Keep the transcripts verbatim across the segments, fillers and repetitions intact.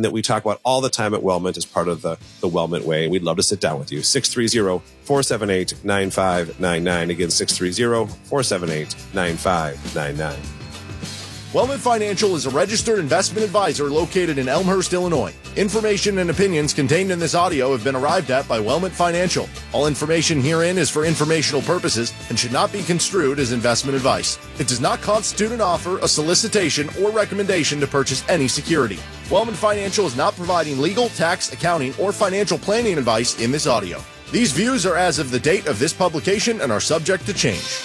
that we talk about all the time at Wellment as part of the, the Wellment Way. We'd love to sit down with you. six three zero, four seven eight, nine five nine nine. Again, six three zero, four seven eight, nine five nine nine. Wellman Financial is a registered investment advisor located in Elmhurst, Illinois. Information and opinions contained in this audio have been arrived at by Wellman Financial. All information herein is for informational purposes and should not be construed as investment advice. It does not constitute an offer, a solicitation, or recommendation to purchase any security. Wellman Financial is not providing legal, tax, accounting, or financial planning advice in this audio. These views are as of the date of this publication and are subject to change.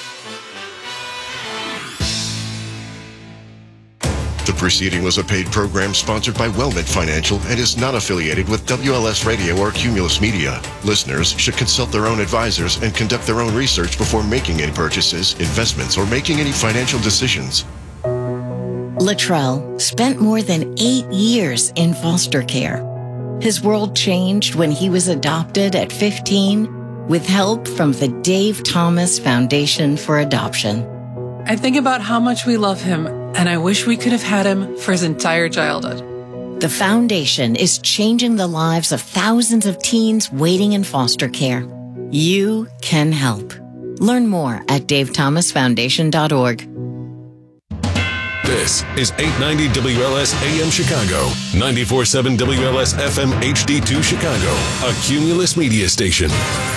The preceding was a paid program sponsored by Wellment Financial and is not affiliated with W L S Radio or Cumulus Media. Listeners should consult their own advisors and conduct their own research before making any purchases, investments, or making any financial decisions. Latrell spent more than eight years in foster care. His world changed when he was adopted at fifteen with help from the Dave Thomas Foundation for Adoption. I think about how much we love him, and I wish we could have had him for his entire childhood. The foundation is changing the lives of thousands of teens waiting in foster care. You can help. Learn more at dave thomas foundation dot org. This is eight ninety W L S A M Chicago, ninety-four point seven W L S F M H D two Chicago, a Cumulus Media station.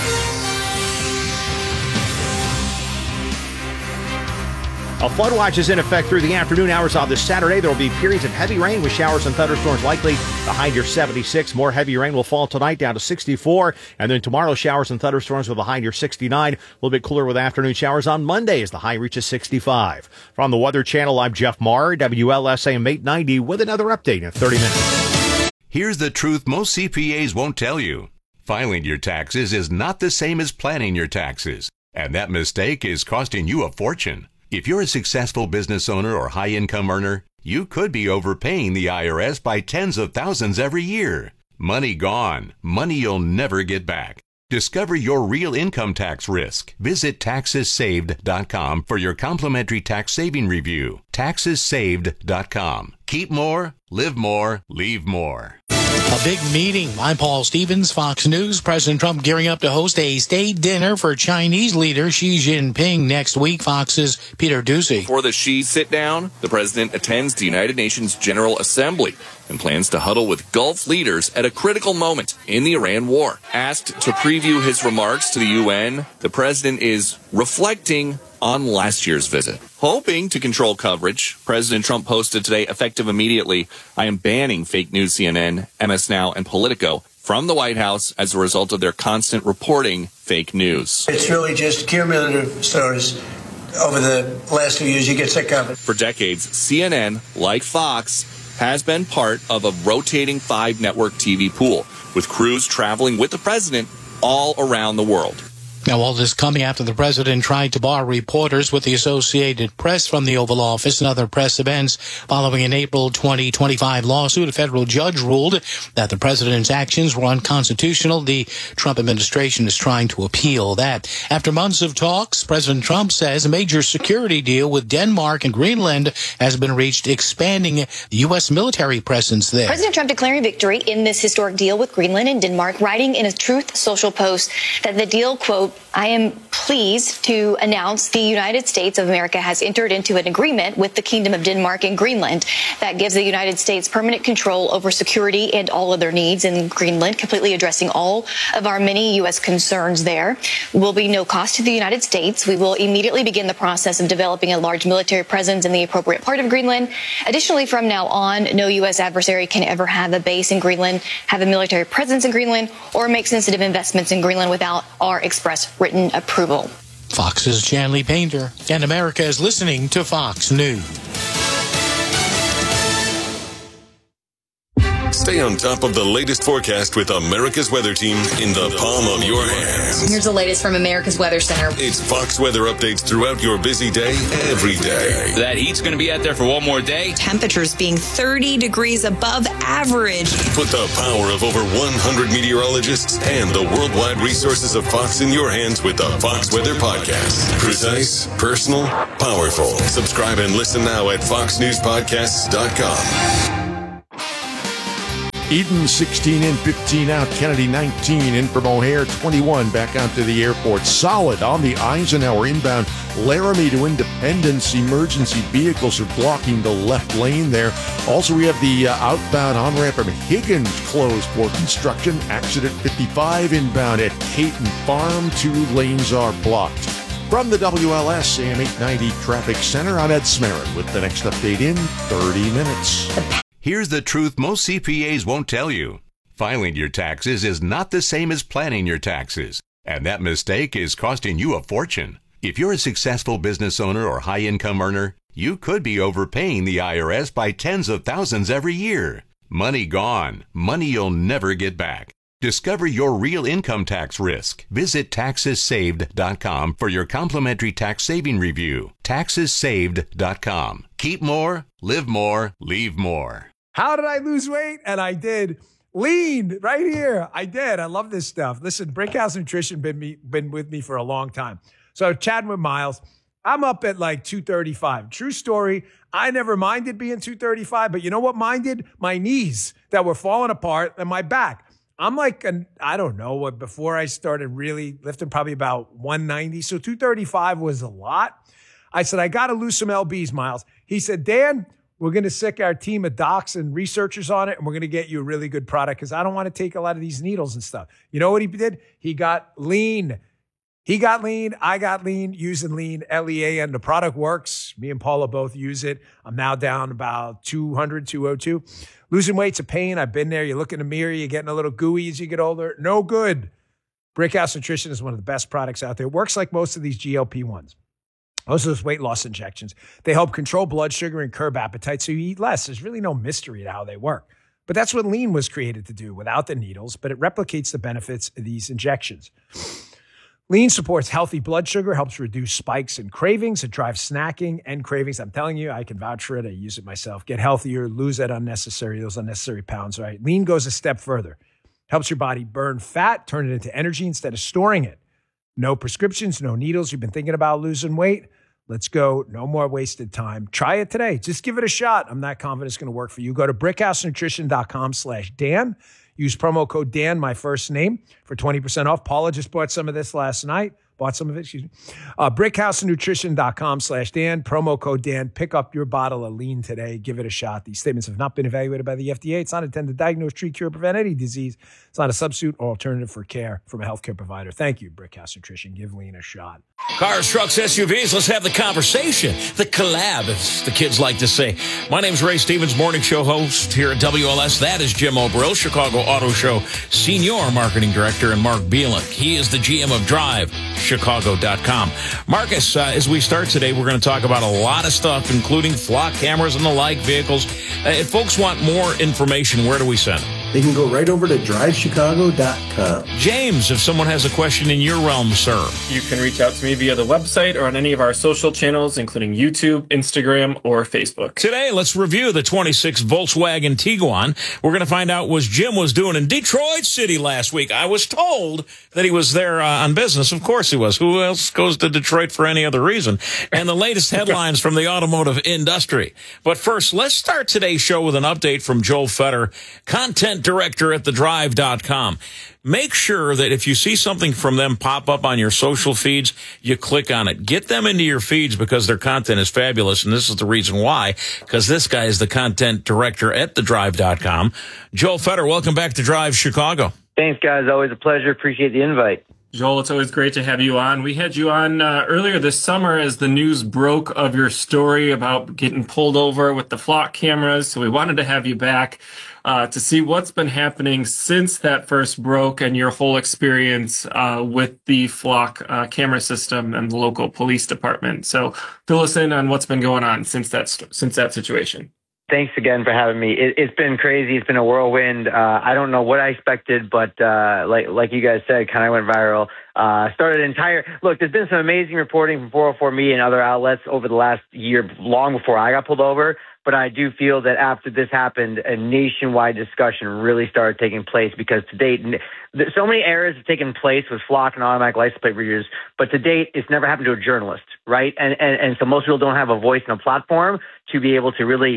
A flood watch is in effect through the afternoon hours on this Saturday. There will be periods of heavy rain with showers and thunderstorms likely. The high near seventy-six. More heavy rain will fall tonight down to sixty-four. And then tomorrow, showers and thunderstorms with a high near sixty-nine. A little bit cooler with afternoon showers on Monday as the high reaches sixty-five. From the Weather Channel, I'm Jeff Marr, W L S A M eight ninety, with another update in thirty minutes. Here's the truth most C P As won't tell you. Filing your taxes is not the same as planning your taxes. And that mistake is costing you a fortune. If you're a successful business owner or high-income earner, you could be overpaying the I R S by tens of thousands every year. Money gone. Money you'll never get back. Discover your real income tax risk. Visit taxes saved dot com for your complimentary tax saving review. taxes saved dot com. Keep more, live more, leave more. A big meeting. I'm Paul Stevens, Fox News. President Trump gearing up to host a state dinner for Chinese leader Xi Jinping next week. Fox's Peter Ducey. Before the Xi sit-down, the president attends the United Nations General Assembly and plans to huddle with Gulf leaders at a critical moment in the Iran war. Asked to preview his remarks to the U N, the president is reflecting on last year's visit. Hoping to control coverage, President Trump posted today, effective immediately, I am banning fake news C N N, M S Now, and Politico from the White House as a result of their constant reporting fake news. It's really just cumulative stories. Over the last few years, you get sick of it. For decades, C N N, like Fox, has been part of a rotating five-network T V pool, with crews traveling with the president all around the world. Now, all this coming after the president tried to bar reporters with the Associated Press from the Oval Office and other press events following an April twenty twenty-five lawsuit. A federal judge ruled that the president's actions were unconstitutional. The Trump administration is trying to appeal that. After months of talks, President Trump says a major security deal with Denmark and Greenland has been reached, expanding the U S military presence there. President Trump declaring victory in this historic deal with Greenland and Denmark, writing in a Truth Social post that the deal, quote, I am pleased to announce the United States of America has entered into an agreement with the Kingdom of Denmark and Greenland that gives the United States permanent control over security and all other needs in Greenland, completely addressing all of our many U S concerns there. Will be no cost to the United States. We will immediately begin the process of developing a large military presence in the appropriate part of Greenland. Additionally, from now on, no U S adversary can ever have a base in Greenland, have a military presence in Greenland, or make sensitive investments in Greenland without our express written approval. Fox's Chanley Painter, and America is listening to Fox News. Stay on top of the latest forecast with America's Weather Team in the palm of your hands. Here's the latest from America's Weather Center. It's Fox weather updates throughout your busy day, every day. That heat's going to be out there for one more day. Temperatures being thirty degrees above average. Put the power of over one hundred meteorologists and the worldwide resources of Fox in your hands with the Fox Weather Podcast. Precise, personal, powerful. Subscribe and listen now at fox news podcasts dot com. Eden sixteen in, fifteen out. Kennedy nineteen in from O'Hare, twenty-one back out to the airport. Solid on the Eisenhower inbound. Laramie to Independence. Emergency vehicles are blocking the left lane there. Also, we have the uh, outbound on-ramp from Higgins closed for construction. Accident fifty-five inbound at Caton Farm. Two lanes are blocked. From the W L S A M eight ninety Traffic Center, I'm Ed Smarin with the next update in thirty minutes. Here's the truth most C P As won't tell you. Filing your taxes is not the same as planning your taxes, and that mistake is costing you a fortune. If you're a successful business owner or high-income earner, you could be overpaying the I R S by tens of thousands every year. Money gone. Money you'll never get back. Discover your real income tax risk. Visit taxes saved dot com for your complimentary tax saving review. taxes saved dot com. Keep more, live more, leave more. How did I lose weight? And I did. Lean right here. I did. I love this stuff. Listen, Brickhouse Nutrition been me been with me for a long time. So chatting with Miles, I'm up at like two thirty-five. True story. I never minded being two thirty-five, but you know what minded? My knees that were falling apart and my back. I'm like, an, I don't know, what before I started really lifting, probably about one ninety. So two thirty-five was a lot. I said, I got to lose some L Bs, Miles. He said, Dan, we're going to sick our team of docs and researchers on it, and we're going to get you a really good product because I don't want to take a lot of these needles and stuff. You know what he did? He got lean. He got lean. I got lean using lean, L E A, and the product works. Me and Paula both use it. I'm now down about two hundred, two oh two. Losing weight's a pain. I've been there. You look in the mirror, you're getting a little gooey as you get older. No good. Brickhouse Nutrition is one of the best products out there. It works like most of these G L P ones. Most of those weight loss injections. They help control blood sugar and curb appetite so you eat less. There's really no mystery to how they work. But that's what lean was created to do without the needles, but it replicates the benefits of these injections. Lean supports healthy blood sugar, helps reduce spikes and cravings. It drives snacking and cravings. I'm telling you, I can vouch for it. I use it myself. Get healthier, lose that unnecessary, those unnecessary pounds, right? Lean goes a step further. Helps your body burn fat, turn it into energy instead of storing it. No prescriptions, no needles. You've been thinking about losing weight? Let's go. No more wasted time. Try it today. Just give it a shot. I'm not confident it's going to work for you. Go to brickhousenutrition.com slash Dan. Use promo code Dan, my first name, for twenty percent off. Paula just bought some of this last night. Bought some of it, excuse me. Uh, brickhousenutrition.com slash Dan. Promo code Dan. Pick up your bottle of lean today. Give it a shot. These statements have not been evaluated by the F D A. It's not intended to diagnose, treat, cure, prevent any disease. It's not a substitute or alternative for care from a healthcare provider. Thank you, Brickhouse Nutrition. Give lean a shot. Cars, trucks, S U Vs, let's have the conversation. The collab, as the kids like to say. My name's Ray Stevens, morning show host here at W L S. That is Jim O'Brill, Chicago Auto Show Senior Marketing Director, and Mark Bielan. He is the G M of Drive Chicago dot com. Marcus, uh, as we start today, we're going to talk about a lot of stuff, including flock cameras and the like vehicles. Uh, if folks want more information, where do we send them? They can go right over to drive chicago dot com. James, if someone has a question in your realm, sir. You can reach out to me via the website or on any of our social channels, including YouTube, Instagram, or Facebook. Today, let's review the twenty-six Volkswagen Tiguan. We're going to find out what Jim was doing in Detroit City last week. I was told that he was there uh, on business. Of course he was. Who else goes to Detroit for any other reason? And the latest headlines from the automotive industry. But first, let's start today's show with an update from Joel Fetter, content director at the drive dot com. Make sure that if you see something from them pop up on your social feeds, you click on it. Get them into your feeds because their content is fabulous, and this is the reason why, because this guy is the content director at the drive dot com. Joel Fetter, welcome back to Drive Chicago. Thanks, guys. Always a pleasure. Appreciate the invite. Joel, it's always great to have you on. We had you on uh, earlier this summer as the news broke of your story about getting pulled over with the flock cameras, so we wanted to have you back uh, to see what's been happening since that first broke and your whole experience uh, with the flock uh, camera system and the local police department. So fill us in on what's been going on since that since that situation. Thanks again for having me. It, it's been crazy. It's been a whirlwind. Uh, I don't know what I expected, but uh, like like you guys said, kind of went viral. Uh, started entire look. There's been some amazing reporting from four oh four Me and other outlets over the last year, long before I got pulled over. But I do feel that after this happened, a nationwide discussion really started taking place because to date, so many errors have taken place with flock and automatic license plate readers, but to date, it's never happened to a journalist, right? And and and so most people don't have a voice and a platform to be able to really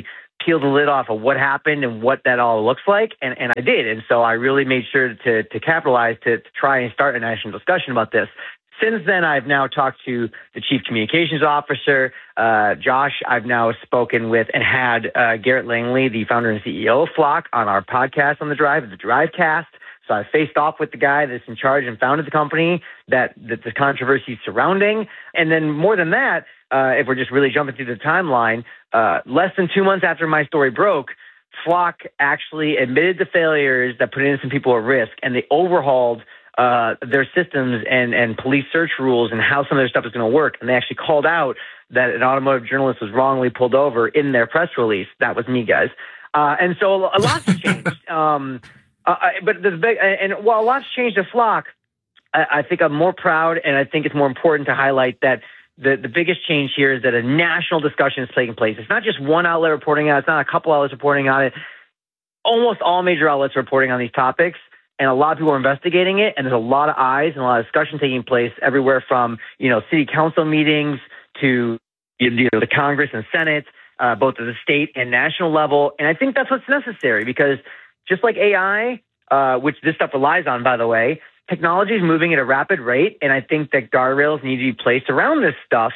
peel the lid off of what happened and what that all looks like, and, and I did. And so I really made sure to to capitalize to, to try and start a national discussion about this. Since then, I've now talked to the chief communications officer, uh, Josh. I've now spoken with and had uh, Garrett Langley, the founder and C E O of Flock, on our podcast on the Drive, the Drivecast. So I faced off with the guy that's in charge and founded the company that, that the controversy surrounding. And then more than that, uh, if we're just really jumping through the timeline, uh, less than two months after my story broke, Flock actually admitted the failures that put innocent people at risk, and they overhauled uh, their systems and, and police search rules and how some of their stuff is going to work. And they actually called out that an automotive journalist was wrongly pulled over in their press release. That was me, guys. Uh, and so a lot's changed. Um, uh, but the big, and while a lot's changed at Flock, I, I think I'm more proud, and I think it's more important to highlight that the, the biggest change here is that a national discussion is taking place. It's not just one outlet reporting on it. It's not a couple outlets reporting on it. Almost all major outlets are reporting on these topics. And a lot of people are investigating it, and there's a lot of eyes and a lot of discussion taking place everywhere from, you know, city council meetings to, you know, the Congress and Senate, uh, both at the state and national level. And I think that's what's necessary, because just like A I, uh, which this stuff relies on, by the way, technology is moving at a rapid rate, and I think that guardrails need to be placed around this stuff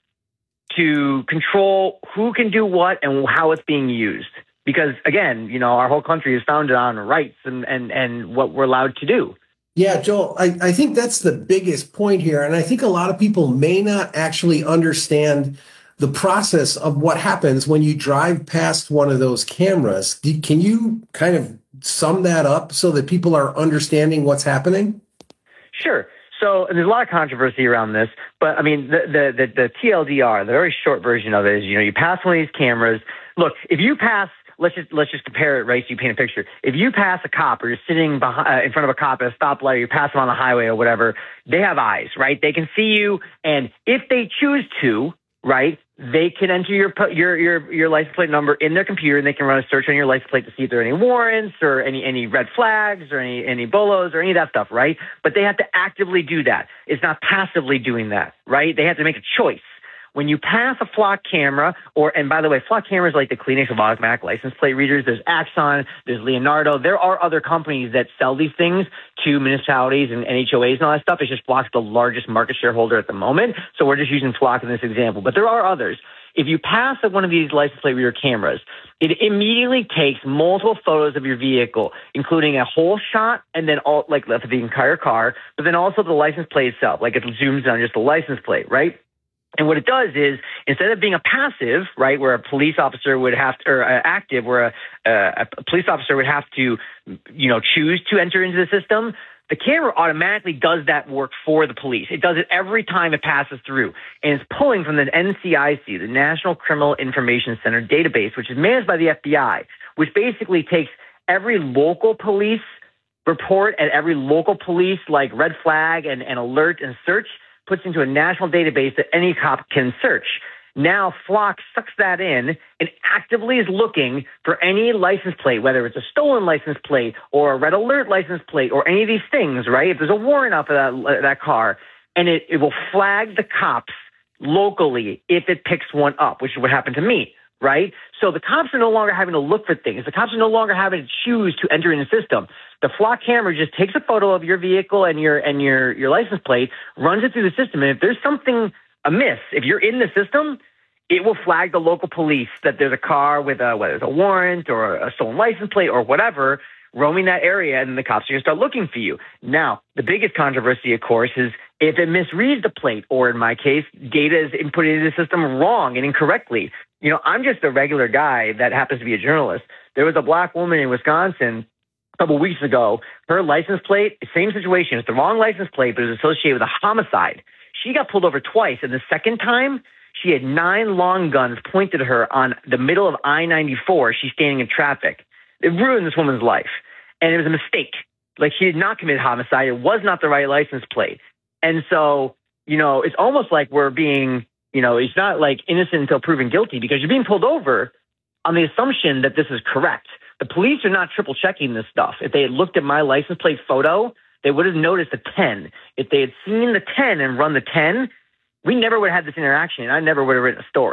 to control who can do what and how it's being used. Because, again, you know, our whole country is founded on rights and, and, and what we're allowed to do. Yeah, Joel, I, I think that's the biggest point here. And I think a lot of people may not actually understand the process of what happens when you drive past one of those cameras. Do, can you kind of sum that up so that people are understanding what's happening? Sure. So and there's a lot of controversy around this, but I mean, the, the, the, the T L D R, the very short version of it is, you know, you pass one of these cameras. Look, if you pass, let's just, let's just compare it, right? So you paint a picture. If you pass a cop, or you're sitting behind, uh, in front of a cop at a stoplight, or you pass them on the highway or whatever, they have eyes, right? They can see you. And if they choose to, right, they can enter your, your, your, your license plate number in their computer, and they can run a search on your license plate to see if there are any warrants or any, any red flags or any, any bolos or any of that stuff, right? But they have to actively do that. It's not passively doing that, right? They have to make a choice. When you pass a Flock camera, or, and by the way, Flock cameras like the Kleenex of automatic license plate readers, there's Axon, there's Leonardo. There are other companies that sell these things to municipalities and, and H O As and all that stuff. It's just Flock's the largest market shareholder at the moment. So we're just using Flock in this example. But there are others. If you pass one of these license plate reader cameras, it immediately takes multiple photos of your vehicle, including a whole shot and then all, like the entire car, but then also the license plate itself. Like it zooms in on just the license plate, right? And what it does is, instead of being a passive, right, where a police officer would have to, or uh, active, where a, uh, a police officer would have to, you know, choose to enter into the system, the camera automatically does that work for the police. It does it every time it passes through. And it's pulling from the N C I C, the National Criminal Information Center database, which is managed by the F B I, which basically takes every local police report and every local police, like red flag and, and alert and search, puts into a national database that any cop can search. Now Flock sucks that in and actively is looking for any license plate, whether it's a stolen license plate or a red alert license plate or any of these things, right? If there's a warrant out for that, that car, and it, it will flag the cops locally if it picks one up, which is what happened to me, right? So the cops are no longer having to look for things. The cops are no longer having to choose to enter in the system. The Flock camera just takes a photo of your vehicle and your and your your license plate, runs it through the system, and if there's something amiss, if you're in the system, it will flag the local police that there's a car with a, whether it's a warrant or a stolen license plate or whatever, roaming that area, and the cops are going to start looking for you. Now, the biggest controversy, of course, is if it misreads the plate, or in my case, data is inputted into the system wrong and incorrectly. You know, I'm just a regular guy that happens to be a journalist. There was a black woman in Wisconsin a couple weeks ago. Her license plate, same situation. It's the wrong license plate, but it was associated with a homicide. She got pulled over twice, and the second time, she had nine long guns pointed at her on the middle of I ninety-four. She's standing in traffic. It ruined this woman's life, and it was a mistake. Like, she did not commit homicide. It was not the right license plate. And so, you know, it's almost like we're being, you know, it's not like innocent until proven guilty, because you're being pulled over on the assumption that this is correct. The police are not triple checking this stuff. If they had looked at my license plate photo, they would have noticed the ten. If they had seen the ten and run the ten, we never would have had this interaction. I never would have written a story.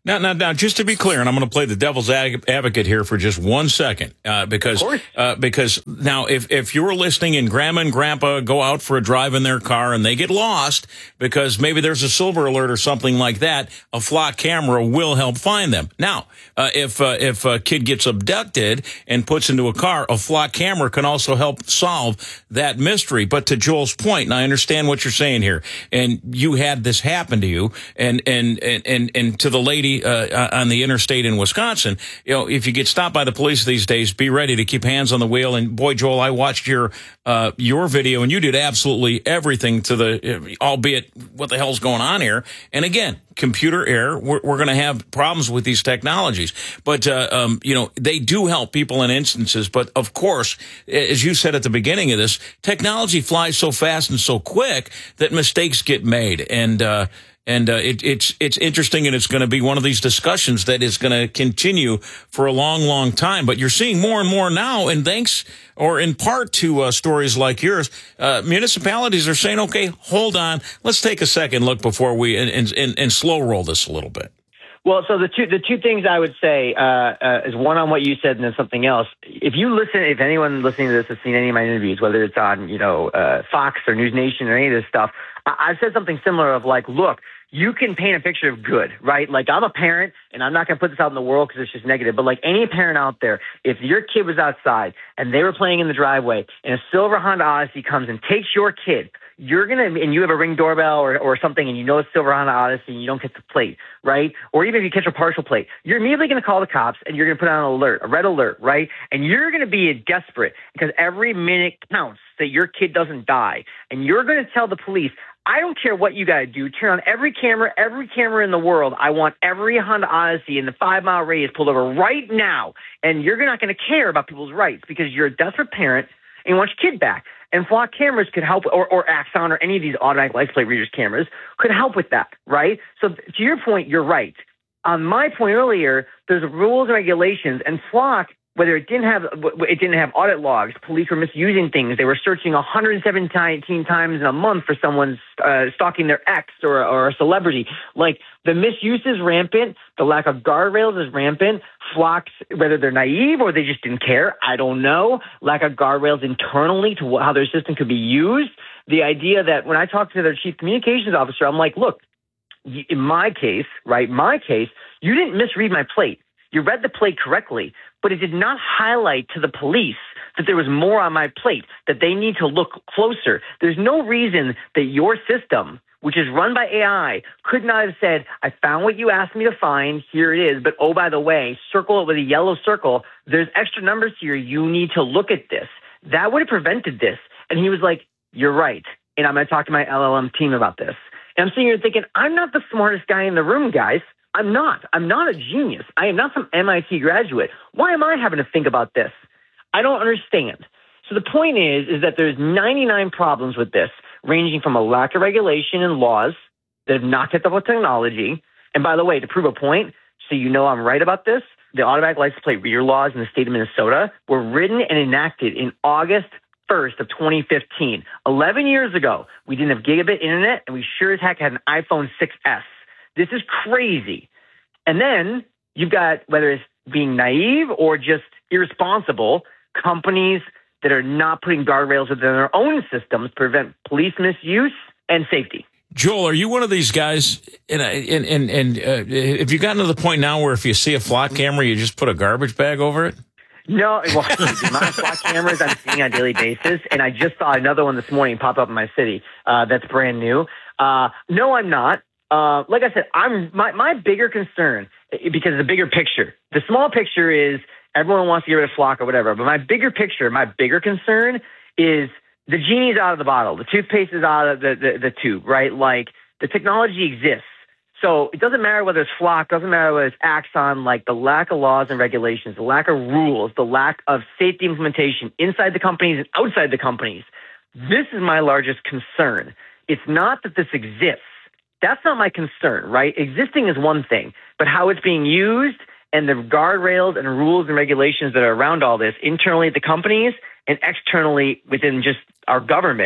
Now, now, now, just to be clear, and I'm going to play the devil's ag- advocate here for just one second, uh, because uh, because now, if if you're listening and Grandma and Grandpa go out for a drive in their car and they get lost because maybe there's a silver alert or something like that, a flock camera will help find them. Now, uh, if uh, if a kid gets abducted and puts into a car, a flock camera can also help solve that mystery. But to Joel's point, and I understand what you're saying here, and you had this happen to you, and and and and, and to the lady Uh, on the interstate in Wisconsin, you know, if you get stopped by the police these days, be ready to keep hands on the wheel. And boy, Joel, I watched your uh, your video, and you did absolutely everything to the, albeit what the hell's going on here. And again, computer error. We're, we're going to have problems with these technologies, but uh, um, you know, they do help people in instances. But of course, as you said at the beginning of this, technology flies so fast and so quick that mistakes get made, and. Uh, And uh, it, it's it's interesting, and it's going to be one of these discussions that is going to continue for a long, long time. But you're seeing more and more now, and thanks, or in part to uh, stories like yours, uh, municipalities are saying, okay, hold on, let's take a second look before we, and, and, and slow roll this a little bit. Well, so the two the two things I would say uh, uh, is one on what you said and then something else. If you listen, if anyone listening to this has seen any of my interviews, whether it's on, you know, uh, Fox or News Nation or any of this stuff, I- I've said something similar of like, look, you can paint a picture of good, right? Like, I'm a parent, and I'm not going to put this out in the world because it's just negative, but like any parent out there, if your kid was outside and they were playing in the driveway and a silver Honda Odyssey comes and takes your kid, you're going to, and you have a Ring doorbell or, or something, and you know it's silver Honda Odyssey and you don't get the plate, right? Or even if you catch a partial plate, you're immediately going to call the cops and you're going to put on an alert, a red alert, right? And you're going to be desperate because every minute counts that your kid doesn't die. And you're going to tell the police, I don't care what you got to do. Turn on every camera, every camera in the world. I want every Honda Odyssey in the five-mile radius pulled over right now. And you're not going to care about people's rights because you're a desperate parent and you want your kid back. And flock cameras could help, or, or Axon or any of these automatic license plate readers cameras could help with that, right? So to your point, you're right. On my point earlier, there's rules and regulations, and Flock, whether it didn't have it didn't have audit logs, police were misusing things. They were searching one hundred seventeen times in a month for someone uh, stalking their ex or, or a celebrity. Like, the misuse is rampant. The lack of guardrails is rampant. Flocks, whether they're naive or they just didn't care, I don't know. Lack of guardrails internally to how their system could be used. The idea that when I talk to their chief communications officer, I'm like, look, in my case, right, my case, you didn't misread my plate. You read the plate correctly, but it did not highlight to the police that there was more on my plate, that they need to look closer. There's no reason that your system, which is run by A I, could not have said, I found what you asked me to find, here it is, but oh, by the way, circle it with a yellow circle. There's extra numbers here. You need to look at this. That would have prevented this. And he was like, you're right. And I'm going to talk to my L L M team about this. And I'm sitting here thinking, I'm not the smartest guy in the room, guys. I'm not. I'm not a genius. I am not some M I T graduate. Why am I having to think about this? I don't understand. So the point is, is that there's ninety-nine problems with this, ranging from a lack of regulation and laws that have not kept up with technology. And by the way, to prove a point, so you know I'm right about this, the automatic license plate reader laws in the state of Minnesota were written and enacted in August first of twenty fifteen. eleven years ago, we didn't have gigabit internet, and we sure as heck had an iPhone six S. This is crazy. And then you've got, whether it's being naive or just irresponsible, companies that are not putting guardrails within their own systems to prevent police misuse and safety. Joel, are you one of these guys, and and and, and uh, have you gotten to the point now where if you see a flock camera, you just put a garbage bag over it? No, well, the amount of flock cameras I'm seeing on a daily basis, and I just saw another one this morning pop up in my city uh, that's brand new. Uh, no, I'm not. Uh, like I said, I'm my, my bigger concern, because the bigger picture, the small picture is everyone wants to get rid of flock or whatever. But my bigger picture, my bigger concern is the genie's out of the bottle. The toothpaste is out of the, the, the tube, right? Like, the technology exists. So it doesn't matter whether it's Flock, doesn't matter whether it's Axon, like the lack of laws and regulations, the lack of rules, the lack of safety implementation inside the companies and outside the companies. This is my largest concern. It's not that this exists. That's not my concern, right? Existing is one thing, but how it's being used and the guardrails and rules and regulations that are around all this internally at the companies and externally within just our government,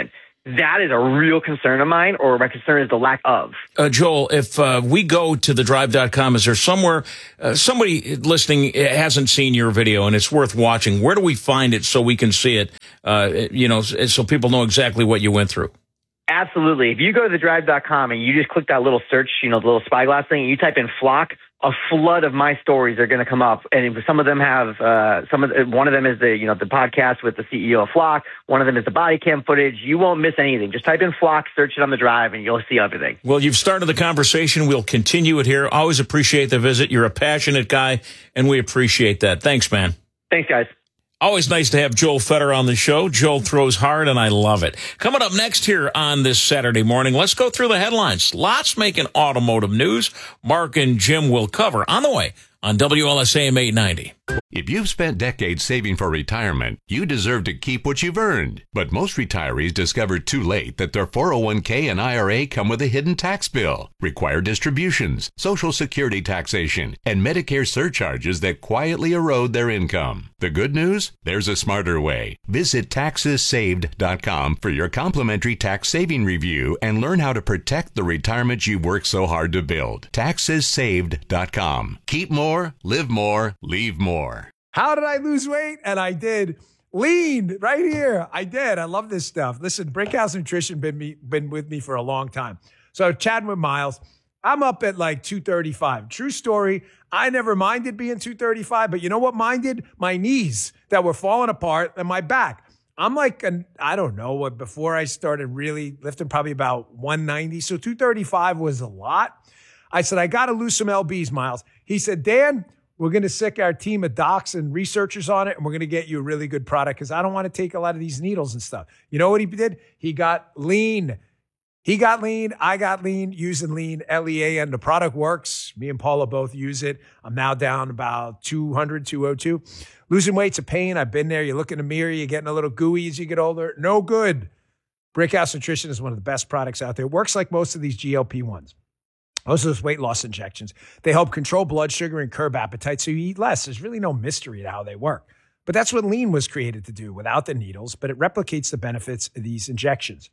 that is a real concern of mine, or my concern is the lack of. Uh, Joel, if uh, we go to the drive dot com, is there somewhere, uh, somebody listening hasn't seen your video and it's worth watching? Where do we find it so we can see it, uh, you know, so people know exactly what you went through? Absolutely. If you go to the drive dot com and you just click that little search, you know, the little spyglass thing, and you type in flock, a flood of my stories are going to come up. And some of them have, uh, some of the, one of them is the, you know, the podcast with the C E O of Flock. One of them is the body cam footage. You won't miss anything. Just type in Flock, search it on the drive, and you'll see everything. Well, you've started the conversation. We'll continue it here. Always appreciate the visit. You're a passionate guy, and we appreciate that. Thanks, man. Thanks, guys. Always nice to have Joel Feder on the show. Joel throws hard, and I love it. Coming up next here on this Saturday morning, let's go through the headlines. Lots making automotive news. Mark and Jim will cover on the way on W L S A M eight ninety. If you've spent decades saving for retirement, you deserve to keep what you've earned. But most retirees discover too late that their four oh one k and I R A come with a hidden tax bill, required distributions, Social Security taxation, and Medicare surcharges that quietly erode their income. The good news? There's a smarter way. Visit taxes saved dot com for your complimentary tax saving review and learn how to protect the retirement you've worked so hard to build. taxes saved dot com. Keep more, live more, leave more. How did I lose weight? And I did. Lean right here. I did. I love this stuff. Listen, Brickhouse Nutrition been me been with me for a long time. So chatting with Miles, I'm up at like two thirty-five. True story. I never minded being two thirty-five, but you know what minded? My knees that were falling apart and my back. I'm like, an, I don't know what, before I started really lifting, probably about one ninety. So two thirty-five was a lot. I said, I got to lose some L Bs, Miles. He said, Dan, we're going to sick our team of docs and researchers on it, and we're going to get you a really good product because I don't want to take a lot of these needles and stuff. You know what he did? He got lean. He got lean. I got lean using lean, L E A, and the product works. Me and Paula both use it. I'm now down about two hundred, two oh two. Losing weight's a pain. I've been there. You look in the mirror, you're getting a little gooey as you get older. No good. Brickhouse Nutrition is one of the best products out there. It works like most of these G L P ones. Most of those weight loss injections, they help control blood sugar and curb appetite so you eat less. There's really no mystery to how they work. But that's what lean was created to do without the needles, but it replicates the benefits of these injections.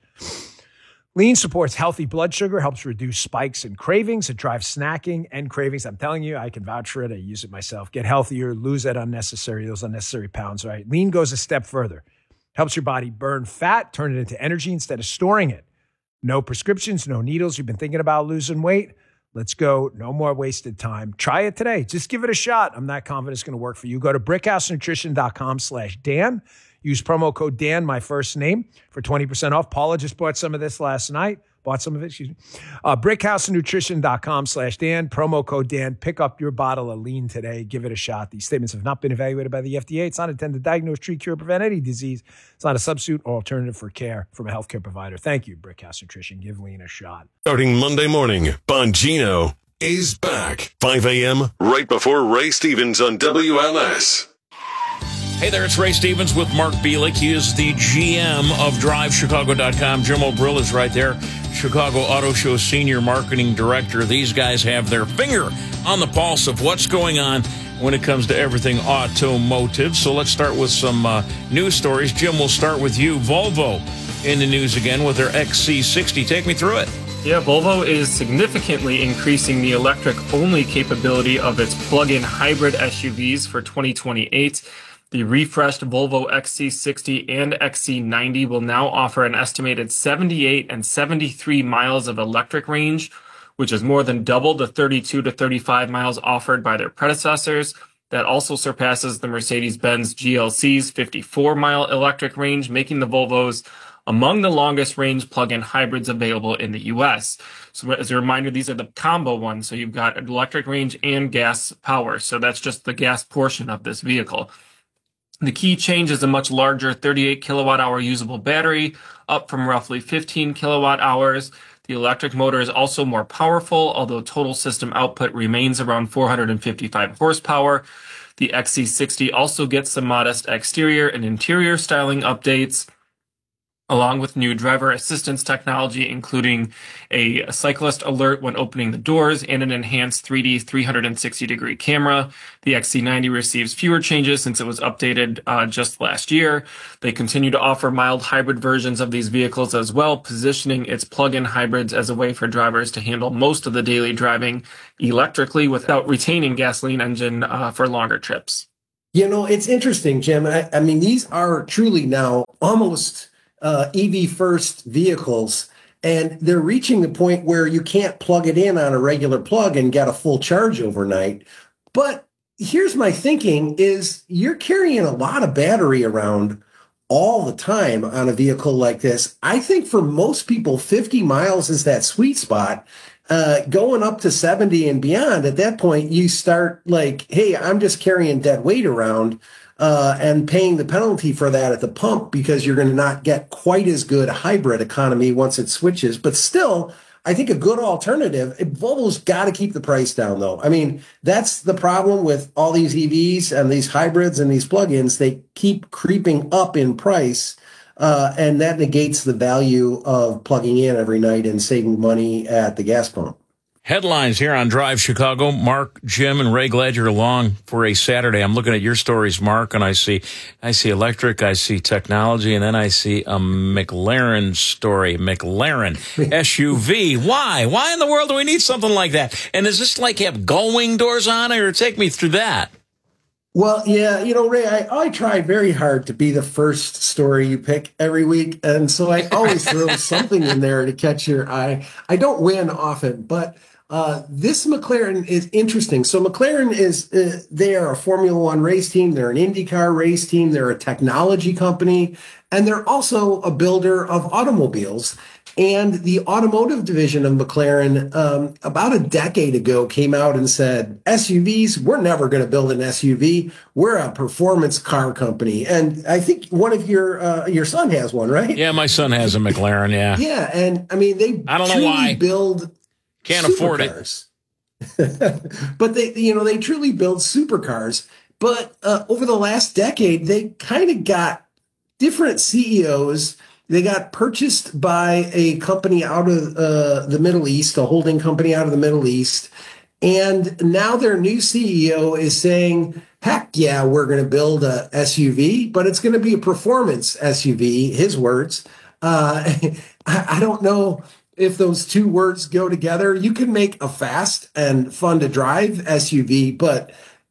Lean supports healthy blood sugar, helps reduce spikes and cravings. It drives snacking and cravings. I'm telling you, I can vouch for it. I use it myself. Get healthier, lose that unnecessary, those unnecessary pounds, right? Lean goes a step further. Helps your body burn fat, turn it into energy instead of storing it. No prescriptions, no needles. You've been thinking about losing weight? Let's go. No more wasted time. Try it today. Just give it a shot. I'm not confident it's going to work for you. Go to brickhouse nutrition dot com slash Dan. Use promo code Dan, my first name, for twenty percent off. Paula just bought some of this last night. Bought some of it, excuse me. Uh, brickhouse nutrition dot com slash Dan. Promo code Dan. Pick up your bottle of lean today. Give it a shot. These statements have not been evaluated by the F D A. It's not intended to diagnose, treat, cure, prevent any disease. It's not a substitute or alternative for care from a healthcare provider. Thank you, Brickhouse Nutrition. Give lean a shot. Starting Monday morning, Bongino is back. five a.m. right before Ray Stevens on W L S. Hey there, it's Ray Stevens with Mark Bielik. He is the G M of drive chicago dot com. Jim O'Brill is right there, Chicago Auto Show Senior Marketing Director. These guys have their finger on the pulse of what's going on when it comes to everything automotive. So let's start with some uh, news stories. Jim, we'll start with you. Volvo in the news again with their X C sixty. Take me through it. Yeah, Volvo is significantly increasing the electric-only capability of its plug-in hybrid S U Vs for twenty twenty-eight. The refreshed Volvo X C sixty and X C ninety will now offer an estimated seventy-eight and seventy-three miles of electric range, which is more than double the thirty-two to thirty-five miles offered by their predecessors. That also surpasses the Mercedes-Benz G L C's fifty-four mile electric range, making the Volvos among the longest range plug-in hybrids available in the U S. So as a reminder, these are the combo ones. So you've got electric range and gas power. So that's just the gas portion of this vehicle. The key change is a much larger thirty-eight kilowatt hour usable battery, up from roughly fifteen kilowatt hours. The electric motor is also more powerful, although total system output remains around four hundred fifty-five horsepower. The X C sixty also gets some modest exterior and interior styling updates. along with new driver assistance technology, including a cyclist alert when opening the doors and an enhanced three D three sixty degree camera. The X C ninety receives fewer changes since it was updated uh, just last year. They continue to offer mild hybrid versions of these vehicles as well, positioning its plug-in hybrids as a way for drivers to handle most of the daily driving electrically without retaining gasoline engine uh, for longer trips. You know, it's interesting, Jim. I, I mean, these are truly now almost Uh, E V first vehicles, and they're reaching the point where you can't plug it in on a regular plug and get a full charge overnight. But here's my thinking is you're carrying a lot of battery around all the time on a vehicle like this. I think for most people, fifty miles is that sweet spot. Uh, going up to seventy and beyond, at that point, you start like, hey, I'm just carrying dead weight around. Uh, and paying the penalty for that at the pump because you're going to not get quite as good hybrid economy once it switches. But still, I think a good alternative. Volvo's got to keep the price down, though. I mean, that's the problem with all these E Vs and these hybrids and these plugins. They keep creeping up in price, uh, and that negates the value of plugging in every night and saving money at the gas pump. Headlines here on Drive Chicago. Mark, Jim, and Ray, glad you're along for a Saturday. I'm looking at your stories, Mark, and I see, I see electric, I see technology, and then I see a McLaren story. McLaren S U V. Why? Why in the world do we need something like that? And does this like have gull-wing doors on it, or take me through that? Well, yeah, you know, Ray, I, I try very hard to be the first story you pick every week, and so I always throw something in there to catch your eye. I don't win often, but Uh, this McLaren is interesting. So McLaren is, uh, they are a Formula One race team. They're an IndyCar race team. They're a technology company, and they're also a builder of automobiles. And the automotive division of McLaren, um, about a decade ago, came out and said, S U Vs, we're never going to build an S U V. We're a performance car company. And I think one of your, uh, your son has one, right? Yeah, my son has a McLaren, yeah. Yeah, and I mean, they I don't know why. build Can't afford it. But they, you know, they truly build supercars. But uh, over the last decade, they kind of got different C E Os. They got purchased by a company out of uh, the Middle East, a holding company out of the Middle East. And now their new C E O is saying, heck yeah, we're going to build a S U V, but it's going to be a performance S U V, his words. Uh, I, I don't know if those two words go together. You can make a fast and fun to drive S U V, but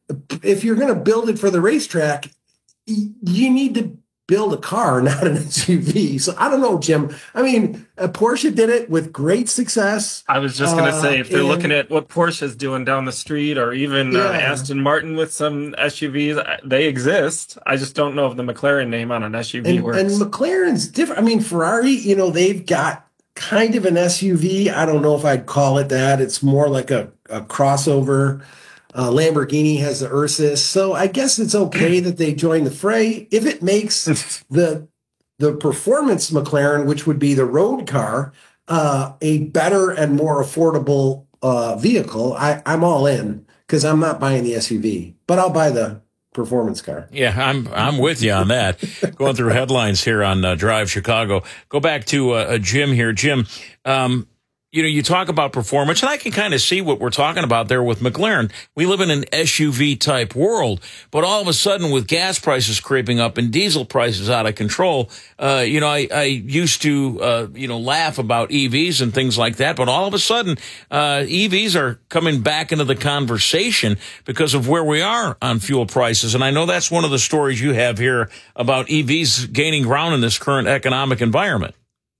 if you're going to build it for the racetrack, you need to build a car, not an S U V. So I don't know, Jim. I mean, uh, Porsche did it with great success. I was just going to uh, say, if they're and, looking at what Porsche's doing down the street, or even yeah. uh, Aston Martin with some S U Vs, they exist. I just don't know if the McLaren name on an S U V and, works. And McLaren's different. I mean, Ferrari, you know, they've got kind of an S U V. I don't know if I'd call it that. It's more like a, a crossover. Uh, Lamborghini has the Ursus. So I guess it's okay that they join the fray. If it makes the the performance McLaren, which would be the road car, uh, a better and more affordable uh, vehicle, I, I'm all in, because I'm not buying the S U V, but I'll buy the performance car. Yeah, I'm I'm with you on that. Going through headlines here on uh, Drive Chicago. Go back to uh, Jim here. Jim, um, you know, you talk about performance, and I can kind of see what we're talking about there with McLaren. We live in an S U V type world, but all of a sudden with gas prices creeping up and diesel prices out of control, uh, you know, I, I used to, uh, you know, laugh about E Vs and things like that, but all of a sudden, uh, E Vs are coming back into the conversation because of where we are on fuel prices. And I know that's one of the stories you have here about E Vs gaining ground in this current economic environment.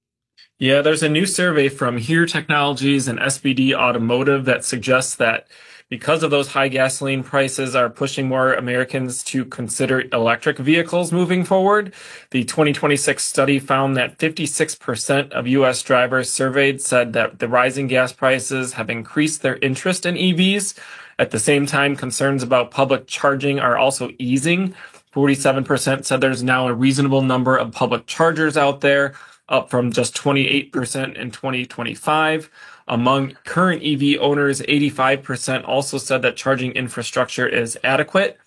Yeah, there's a new survey from Here Technologies and S B D Automotive that suggests that because of those high gasoline prices are pushing more Americans to consider electric vehicles moving forward. The twenty twenty-six study found that fifty-six percent of U S drivers surveyed said that the rising gas prices have increased their interest in E Vs. At the same time, concerns about public charging are also easing. forty-seven percent said there's now a reasonable number of public chargers out there, up from just twenty-eight percent in twenty twenty-five. Among current E V owners, eighty-five percent also said that charging infrastructure is adequate.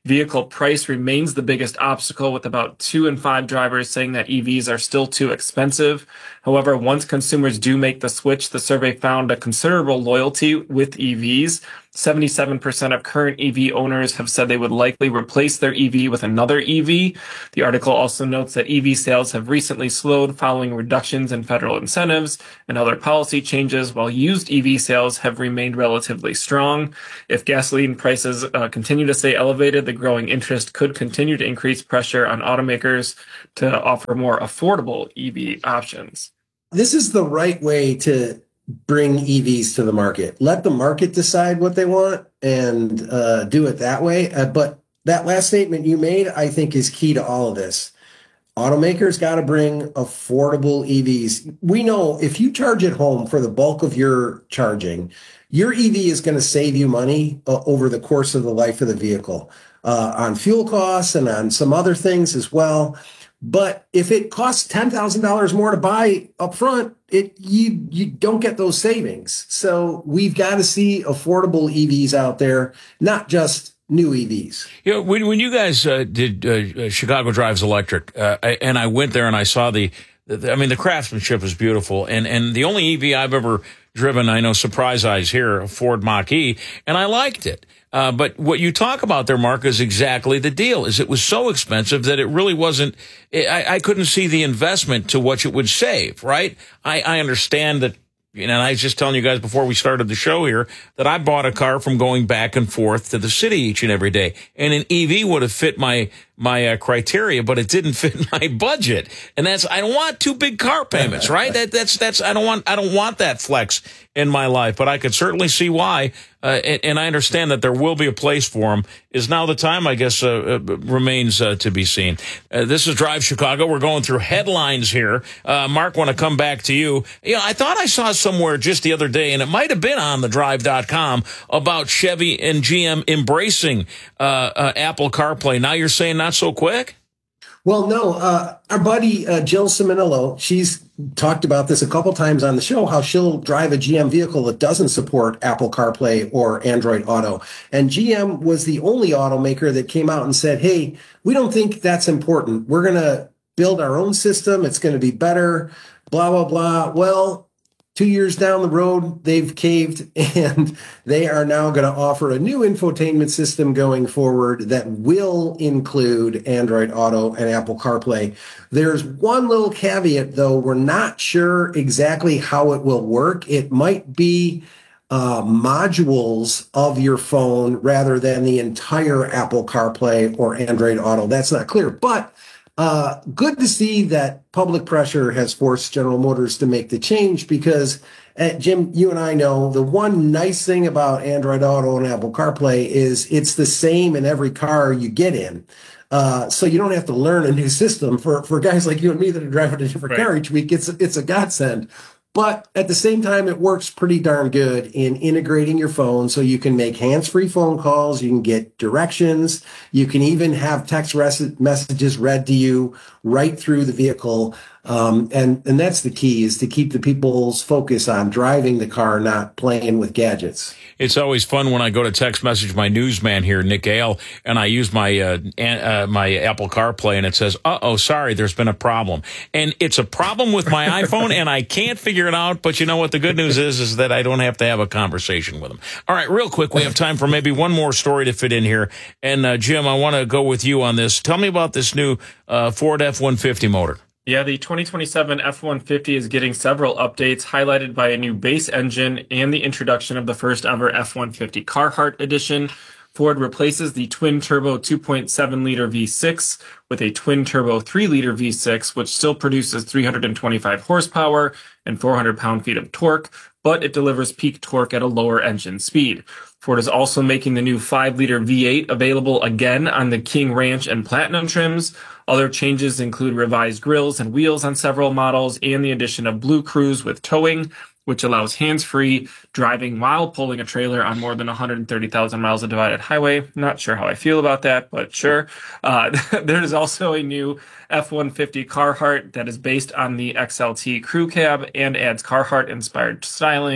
Vehicle price remains the biggest obstacle, with about two in five drivers saying that E Vs are still too expensive. However, once consumers do make the switch, the survey found a considerable loyalty with E Vs. seventy-seven percent of current E V owners have said they would likely replace their E V with another E V. The article also notes that E V sales have recently slowed following reductions in federal incentives and other policy changes, while used E V sales have remained relatively strong. If gasoline prices uh, continue to stay elevated, the growing interest could continue to increase pressure on automakers to offer more affordable E V options. This is the right way to bring E Vs to the market. Let the market decide what they want and uh, do it that way. Uh, but that last statement you made, I think, is key to all of this. Automakers got to bring affordable E Vs. We know if you charge at home for the bulk of your charging, your E V is going to save you money uh, over the course of the life of the vehicle uh, on fuel costs and on some other things as well. But if it costs ten thousand dollars more to buy up front, it you you don't get those savings. So we've got to see affordable E Vs out there, not just new E Vs. You know, when, when you guys uh, did uh, Chicago Drives Electric, uh, I, and I went there and I saw the, the, I mean, the craftsmanship is beautiful. And, and the only E V I've ever driven, I know, surprise eyes here, a Ford Mach-E, and I liked it. Uh, but what you talk about there, Mark, is exactly the deal, is it was so expensive that it really wasn't, I, I couldn't see the investment to what it would save, right? I, I understand that, you know, and I was just telling you guys before we started the show here that I bought a car from going back and forth to the city each and every day. And an E V would have fit my my uh, criteria, but it didn't fit my budget. And that's, I don't want two big car payments, right? That that's that's I don't want I don't want that flex in my life, but I could certainly see why. Uh, and, and I understand that there will be a place for them. Is now the time, I guess, uh, uh, remains uh, to be seen. Uh, this is Drive Chicago. We're going through headlines here. Uh, Mark, want to come back to you. You know, I thought I saw somewhere just the other day, and it might have been on the drive dot com, about Chevy and G M embracing uh, uh, Apple CarPlay. Now you're saying not so quick? Well, no. Uh, our buddy uh, Jill Simonillo, she's talked about this a couple times on the show, how she'll drive a G M vehicle that doesn't support Apple CarPlay or Android Auto. And G M was the only automaker that came out and said, hey, we don't think that's important. We're going to build our own system. It's going to be better, blah, blah, blah. Well, two years down the road, they've caved, and they are now going to offer a new infotainment system going forward that will include Android Auto and Apple CarPlay. There's one little caveat, though. We're not sure exactly how it will work. It might be uh, modules of your phone rather than the entire Apple CarPlay or Android Auto. That's not clear, but Uh, good to see that public pressure has forced General Motors to make the change, because, uh, Jim, you and I know the one nice thing about Android Auto and Apple CarPlay is it's the same in every car you get in. Uh, so you don't have to learn a new system. For, for guys like you and me that are driving a different Right. car each week, it's, it's a godsend. But at the same time, it works pretty darn good in integrating your phone, so you can make hands-free phone calls, you can get directions, you can even have text res- messages read to you right through the vehicle. Um, and, and that's the key, is to keep the people's focus on driving the car, not playing with gadgets. It's always fun when I go to text message my newsman here, Nick Ale, and I use my uh, an, uh, my Apple CarPlay, and it says, uh-oh, sorry, there's been a problem. And it's a problem with my iPhone, and I can't figure it out, but you know what? The good news is is that I don't have to have a conversation with them. All right, real quick, we have time for maybe one more story to fit in here. And, uh, Jim, I want to go with you on this. Tell me about this new uh, Ford F one fifty motor. Yeah, the twenty twenty-seven F one fifty is getting several updates, highlighted by a new base engine and the introduction of the first ever F one fifty Carhartt edition. Ford replaces the twin-turbo two point seven liter V six with a twin-turbo three liter V six, which still produces three hundred twenty-five horsepower and four hundred pound-feet of torque, but it delivers peak torque at a lower engine speed. Ford is also making the new five liter V eight available again on the King Ranch and Platinum trims. Other changes include revised grills and wheels on several models and the addition of Blue Cruise with towing, which allows hands-free driving while pulling a trailer on more than one hundred thirty thousand miles of divided highway. Not sure how I feel about that, but sure. Uh, there's also a new F one fifty Carhartt that is based on the X L T crew cab and adds Carhartt-inspired styling.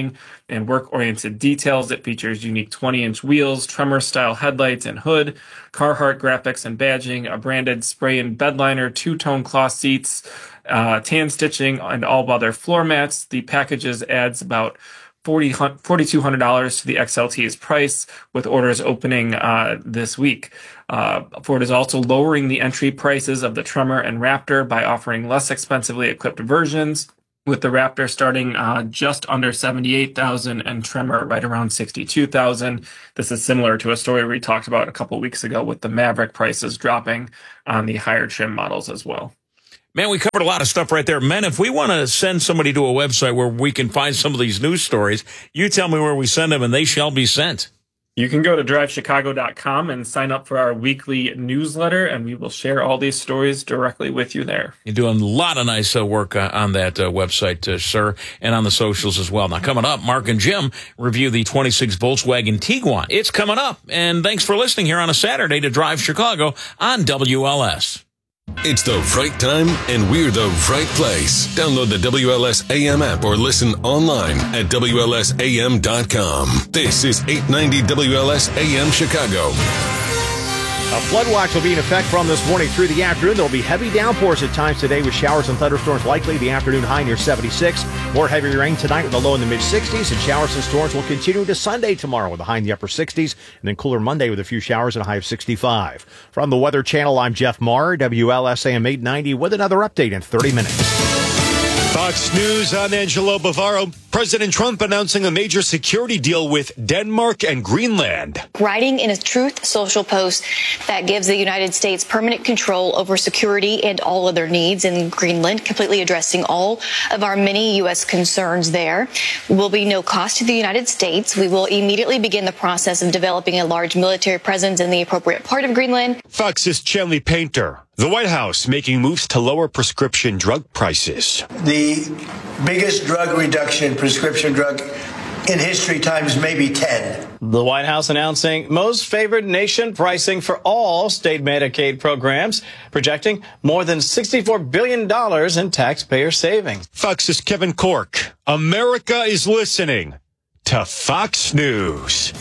and work-oriented details. It features unique twenty-inch wheels, Tremor-style headlights and hood, Carhartt graphics and badging, a branded spray and bed liner, two-tone cloth seats, uh, tan stitching, and all other floor mats. The packages adds about four thousand two hundred dollars to the X L T's price, with orders opening uh, this week. Uh, Ford is also lowering the entry prices of the Tremor and Raptor by offering less expensively equipped versions, with the Raptor starting uh, just under seventy-eight thousand dollars and Tremor right around sixty-two thousand dollars. This is similar to a story we talked about a couple of weeks ago with the Maverick prices dropping on the higher trim models as well. Man, we covered a lot of stuff right there. Men, if we want to send somebody to a website where we can find some of these news stories, you tell me where we send them and they shall be sent. You can go to drive chicago dot com and sign up for our weekly newsletter, and we will share all these stories directly with you there. You're doing a lot of nice uh, work uh, on that uh, website, uh, sir, and on the socials as well. Now, coming up, Mark and Jim review the twenty-six Volkswagen Tiguan. It's coming up, and thanks for listening here on a Saturday to Drive Chicago on W L S. It's the right time, and we're the right place. Download the W L S A M app or listen online at W L S A M dot com. This is eight ninety W L S A M Chicago. A flood watch will be in effect from this morning through the afternoon. There will be heavy downpours at times today with showers and thunderstorms likely. The afternoon high near seventy-six. More heavy rain tonight with a low in the mid-sixties. And showers and storms will continue to Sunday tomorrow with a high in the upper sixties. And then cooler Monday with a few showers and a high of sixty-five. From the Weather Channel, I'm Jeff Maher, W L S A M eight ninety with another update in thirty minutes. Fox News, I'm Angelo Bavaro. President Trump announcing a major security deal with Denmark and Greenland. Writing in a Truth Social post that gives the United States permanent control over security and all other needs in Greenland, completely addressing all of our many U S concerns there. Will be no cost to the United States. We will immediately begin the process of developing a large military presence in the appropriate part of Greenland. Fox's Chanley Painter. The White House making moves to lower prescription drug prices. The biggest drug reduction, prescription drug in history times maybe ten. The White House announcing most favored nation pricing for all state Medicaid programs, projecting more than sixty-four billion dollars in taxpayer savings. Fox's Kevin Corke. America is listening to Fox News.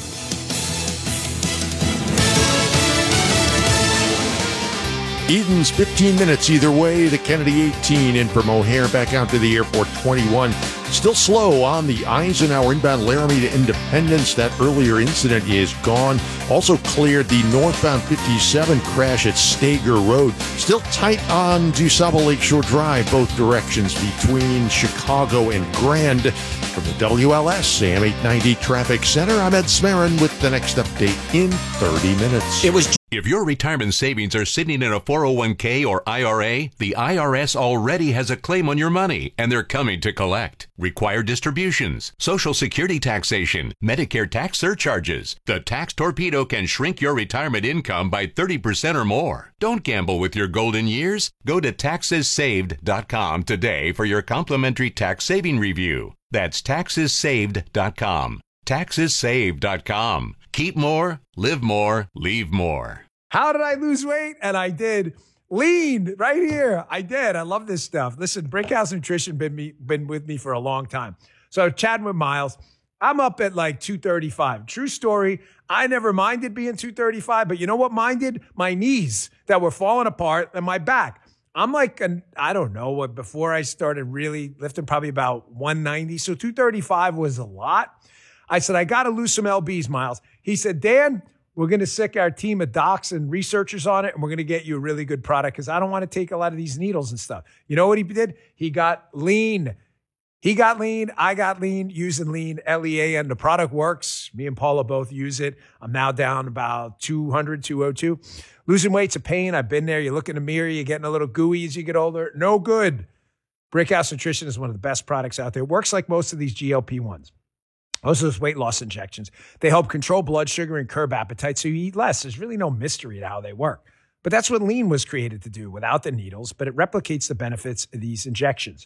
Eden's fifteen minutes either way. The Kennedy eighteen in from O'Hare back out to the airport twenty-one. Still slow on the Eisenhower inbound Laramie to Independence. That earlier incident is gone. Also cleared the northbound fifty-seven crash at Stager Road. Still tight on DuSable Lakeshore Drive, both directions between Chicago and Grand. From the W L S A M eight ninety Traffic Center, I'm Ed Smarin with the next update in thirty minutes. It was. If your retirement savings are sitting in a four oh one k or I R A, the I R S already has a claim on your money, and they're coming to collect. Required distributions, Social Security taxation, Medicare tax surcharges. The Tax Torpedo can shrink your retirement income by thirty percent or more. Don't gamble with your golden years. Go to taxes saved dot com today for your complimentary tax saving review. That's taxes saved dot com. taxes saved dot com. Keep more, live more, leave more. How did I lose weight? And I did. Lean right here. I did. I love this stuff. Listen, Brinkhouse Nutrition been me, been with me for a long time. So chatting with Miles, I'm up at like two thirty-five. True story. I never minded being two thirty-five, but you know what minded? My knees that were falling apart and my back. I'm like, an, I don't know, before I started really lifting, probably about one ninety. So two thirty-five was a lot. I said, I got to lose some L Bs, Miles. He said, Dan, we're going to sick our team of docs and researchers on it, and we're going to get you a really good product because I don't want to take a lot of these needles and stuff. You know what he did? He got lean. He got lean. I got lean using lean, L E A, and the product works. Me and Paula both use it. I'm now down about two hundred, two oh two. Losing weight's a pain. I've been there. You look in the mirror, you're getting a little gooey as you get older. No good. Brinkhouse Nutrition is one of the best products out there. It works like most of these G L P ones. Most of those weight loss injections, they help control blood sugar and curb appetite so you eat less. There's really no mystery to how they work. But that's what lean was created to do without the needles, but it replicates the benefits of these injections.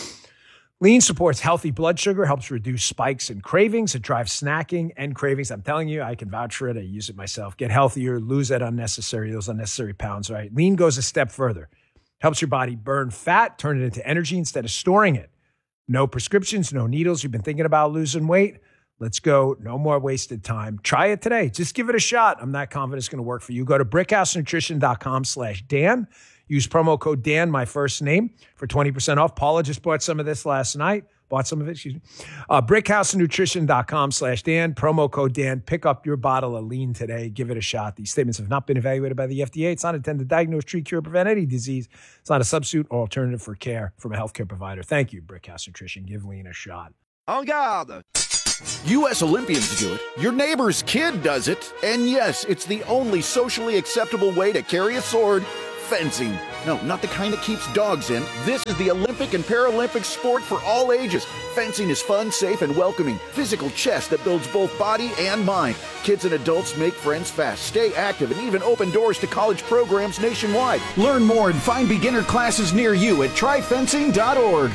Lean supports healthy blood sugar, helps reduce spikes and cravings. It drives snacking and cravings. I'm telling you, I can vouch for it. I use it myself. Get healthier, lose that unnecessary, those unnecessary pounds, right? Lean goes a step further. Helps your body burn fat, turn it into energy instead of storing it. No prescriptions, no needles. You've been thinking about losing weight. Let's go. No more wasted time. Try it today. Just give it a shot. I'm not confident it's going to work for you. Go to brickhousenutrition.com slash Dan. Use promo code Dan, my first name, for twenty percent off. Paula just bought some of this last night. Bought some of it, excuse me. Uh, brickhousenutrition.com slash Dan. Promo code Dan. Pick up your bottle of lean today. Give it a shot. These statements have not been evaluated by the F D A. It's not intended to diagnose, treat, cure, prevent any disease. It's not a substitute or alternative for care from a healthcare provider. Thank you, Brickhouse Nutrition. Give lean a shot. En garde! U S Olympians do it, your neighbor's kid does it, and yes, it's the only socially acceptable way to carry a sword, fencing. No, not the kind that keeps dogs in. This is the Olympic and Paralympic sport for all ages. Fencing is fun, safe, and welcoming. Physical chess that builds both body and mind. Kids and adults make friends fast, stay active, and even open doors to college programs nationwide. Learn more and find beginner classes near you at try fencing dot org.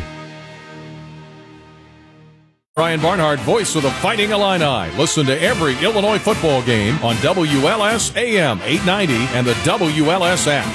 Brian Barnhart, voice of the Fighting Illini. Listen to every Illinois football game on W L S A M eight ninety and the W L S app.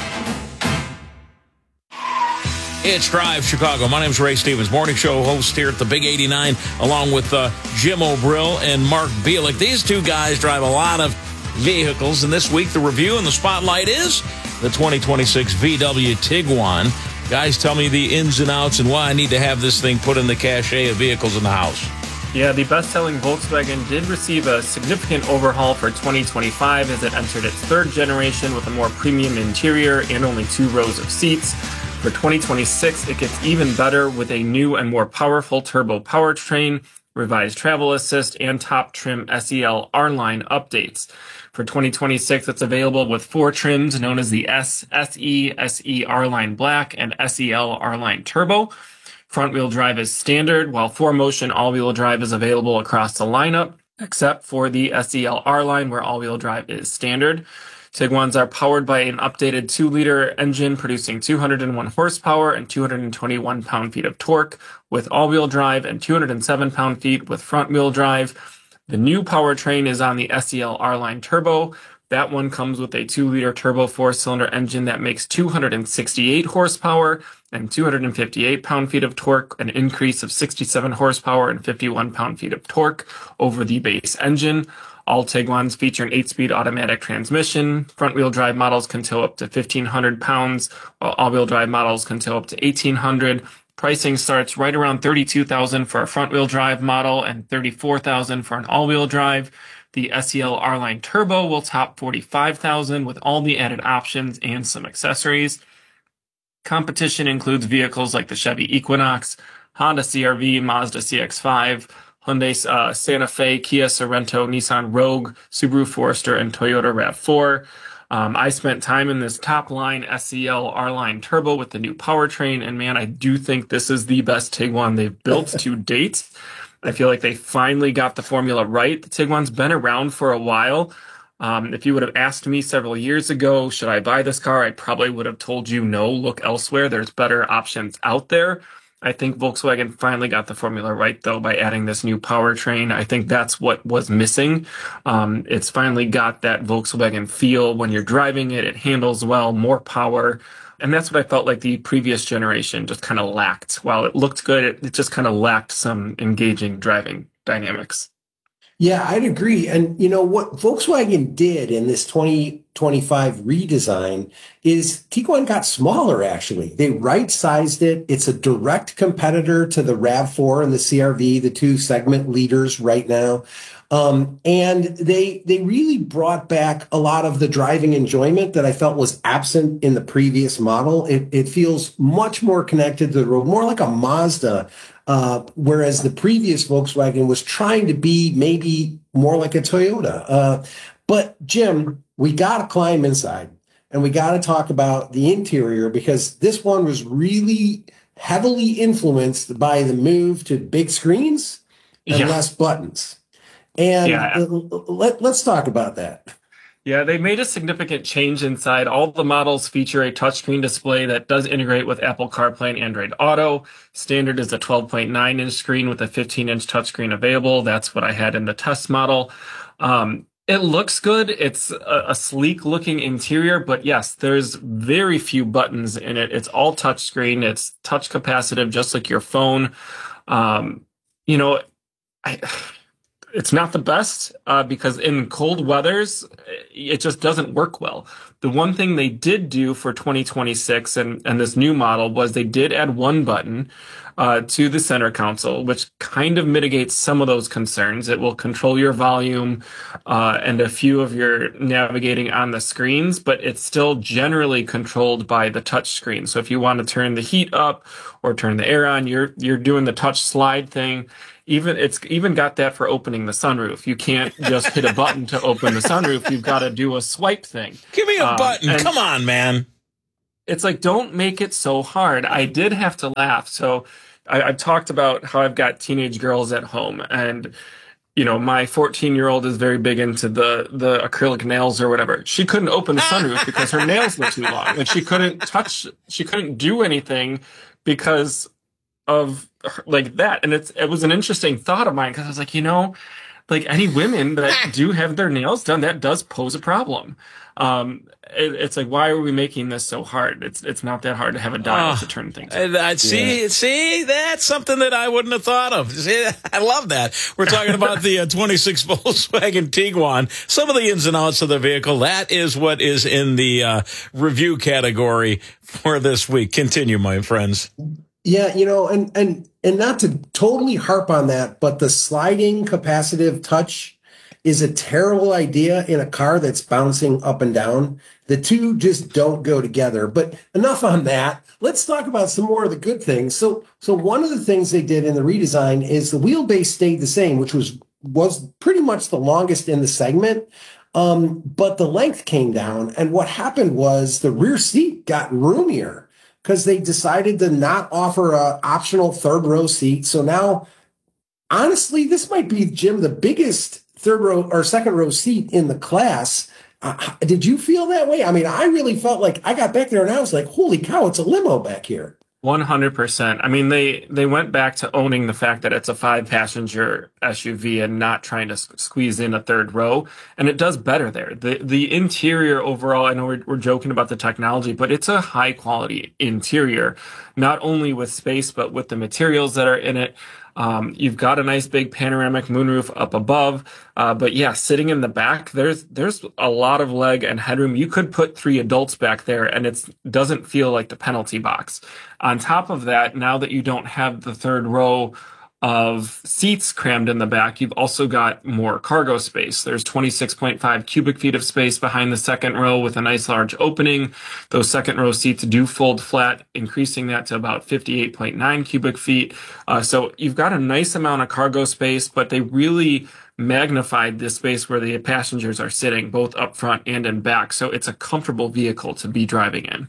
It's Drive Chicago. My name is Ray Stevens, morning show host here at the Big eighty-nine, along with uh, Jim O'Brill and Mark Bielik. These two guys drive a lot of vehicles, and this week the review and the spotlight is the twenty twenty-six V W Tiguan. Guys, tell me the ins and outs and why I need to have this thing put in the cachet of vehicles in the house. Yeah, the best-selling Volkswagen did receive a significant overhaul for twenty twenty-five as it entered its third generation with a more premium interior and only two rows of seats. For twenty twenty-six, it gets even better with a new and more powerful turbo powertrain, revised travel assist, and top trim S E L R-Line updates. For twenty twenty-six, it's available with four trims known as the S, SE, S E R-Line Black, and S E L R-Line Turbo. Front-wheel drive is standard, while four motion all-wheel drive is available across the lineup, except for the S E L R-Line, where all-wheel drive is standard. Tiguan's are powered by an updated two liter engine producing two hundred one horsepower and two hundred twenty-one pound-feet of torque with all-wheel drive and two hundred seven pound-feet with front-wheel drive. The new powertrain is on the S E L R-Line Turbo. That one comes with a two liter turbo four-cylinder engine that makes two hundred sixty-eight horsepower and two hundred fifty-eight pound-feet of torque, an increase of sixty-seven horsepower and fifty-one pound-feet of torque over the base engine. All Tiguans feature an eight-speed automatic transmission. Front-wheel drive models can tow up to fifteen hundred pounds, while all-wheel drive models can tow up to eighteen hundred. Pricing starts right around thirty-two thousand dollars for a front-wheel drive model and thirty-four thousand dollars for an all-wheel drive. The S E L R-Line Turbo will top forty-five thousand dollars with all the added options and some accessories. Competition includes vehicles like the Chevy Equinox, Honda C R V, Mazda C X five, Hyundai uh, Santa Fe, Kia Sorento, Nissan Rogue, Subaru Forester, and Toyota RAV four. Um, I spent time in this top-line S E L R-Line Turbo with the new powertrain, and man, I do think this is the best Tiguan they've built to date. I feel like they finally got the formula right. The Tiguan's been around for a while. Um, if you would have asked me several years ago, should I buy this car, I probably would have told you no, look elsewhere. There's better options out there. I think Volkswagen finally got the formula right, though, by adding this new powertrain. I think that's what was missing. Um, it's finally got that Volkswagen feel when you're driving it. It handles well, more power. And that's what I felt like the previous generation just kind of lacked. While it looked good, it, it just kind of lacked some engaging driving dynamics. Yeah, I'd agree. And you know what Volkswagen did in this twenty twenty-five redesign is Tiguan got smaller, actually. They right-sized it. It's a direct competitor to the RAV four and the C R V, the two segment leaders right now. Um, and they they really brought back a lot of the driving enjoyment that I felt was absent in the previous model. It, it feels much more connected to the road, more like a Mazda. Uh, whereas the previous Volkswagen was trying to be maybe more like a Toyota. Uh, but Jim, we got to climb inside and we got to talk about the interior because this one was really heavily influenced by the move to big screens and Yeah. less buttons. And Yeah. let, let's talk about that. Yeah, they made a significant change inside. All the models feature a touchscreen display that does integrate with Apple CarPlay and Android Auto. Standard is a twelve point nine inch screen with a fifteen inch touchscreen available. That's what I had in the test model. Um, it looks good. It's a, a sleek looking interior, but yes, there's very few buttons in it. It's all touchscreen. It's touch capacitive, just like your phone. Um, you know, I... it's not the best uh, because in cold weathers, it just doesn't work well. The one thing they did do for twenty twenty-six and, and this new model was they did add one button uh, to the center console, which kind of mitigates some of those concerns. It will control your volume uh, and a few of your navigating on the screens, but it's still generally controlled by the touch screen. So if you want to turn the heat up or turn the air on, you're you're doing the touch slide thing. Even it's even got that for opening the sunroof. You can't just hit a button to open the sunroof. You've got to do a swipe thing. Give me a Um, button. and Come on, man. It's like, don't make it so hard. I did have to laugh. So I, I've talked about how I've got teenage girls at home, and you know, my fourteen year old is very big into the the acrylic nails or whatever. She couldn't open the sunroof because her nails were too long, and she couldn't touch. She couldn't do anything because of like that. And it's it was an interesting thought of mine because I was like, you know, like any women that do have their nails done, that does pose a problem. Um, it, it's like, why are we making this so hard? It's it's not that hard to have a dial Oh, to turn things. And I see, Yeah. see, that's something that I wouldn't have thought of. See, I love that. We're talking about the uh, twenty-six Volkswagen Tiguan. Some of the ins and outs of the vehicle. That is what is in the uh, review category for this week. Continue, my friends. Yeah, you know, and and and not to totally harp on that, but the sliding capacitive touch is a terrible idea in a car that's bouncing up and down. The two just don't go together. But enough on that. Let's talk about some more of the good things. So so one of the things they did in the redesign is the wheelbase stayed the same, which was was pretty much the longest in the segment. Um, but the length came down. And what happened was the rear seat got roomier, because they decided to not offer a optional third row seat. So now, honestly, this might be, Jim, the biggest third row or second row seat in the class. Uh, did you feel that way? I mean, I really felt like I got back there and I was like, holy cow, it's a limo back here. one hundred percent. I mean, they, they went back to owning the fact that it's a five-passenger S U V and not trying to s- squeeze in a third row, and it does better there. The the interior overall, I know we're, we're joking about the technology, but it's a high-quality interior, not only with space, but with the materials that are in it. Um, you've got a nice big panoramic moonroof up above, uh, but yeah, sitting in the back, there's there's a lot of leg and headroom. You could put three adults back there, and it doesn't feel like the penalty box. On top of that, now that you don't have the third row of seats crammed in the back, you've also got more cargo space. There's twenty-six point five cubic feet of space behind the second row with a nice large opening. Those second row seats do fold flat, increasing that to about fifty-eight point nine cubic feet. Uh, so you've got a nice amount of cargo space, but they really magnified the space where the passengers are sitting, both up front and in back. So it's a comfortable vehicle to be driving in.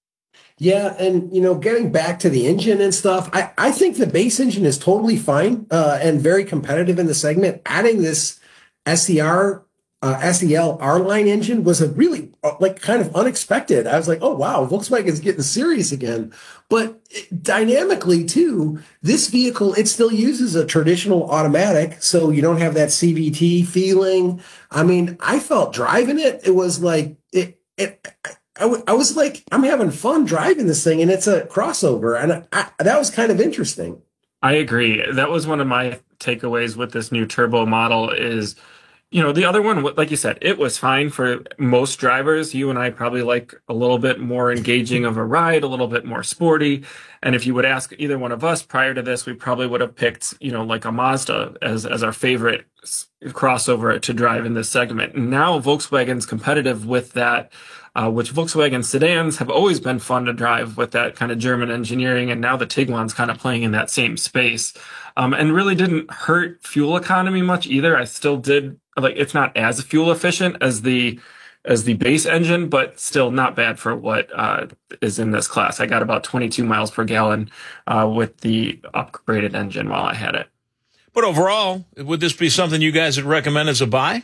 Yeah, and you know, getting back to the engine and stuff, I, I think the base engine is totally fine uh, and very competitive in the segment. Adding this S E R, uh, S E L R-Line engine was a really uh, like kind of unexpected. I was like, oh wow, Volkswagen's getting serious again. But dynamically too, this vehicle, it still uses a traditional automatic, so you don't have that C V T feeling. I mean, I felt driving it, it was like it. it I, w- I was like, I'm having fun driving this thing, and it's a crossover, and I, that was kind of interesting. I agree. That was one of my takeaways with this new turbo model is, you know, the other one, like you said, it was fine for most drivers. You and I probably like a little bit more engaging of a ride, a little bit more sporty. And if you would ask either one of us prior to this, we probably would have picked, you know, like a Mazda as, as our favorite crossover to drive in this segment. Now Volkswagen's competitive with that. Uh, which Volkswagen sedans have always been fun to drive with that kind of German engineering, and now the Tiguan's kind of playing in that same space, um, and really didn't hurt fuel economy much either. I still did like it's not as fuel efficient as the as the base engine, but still not bad for what uh, is in this class. I got about twenty-two miles per gallon uh, with the upgraded engine while I had it. But overall, would this be something you guys would recommend as a buy?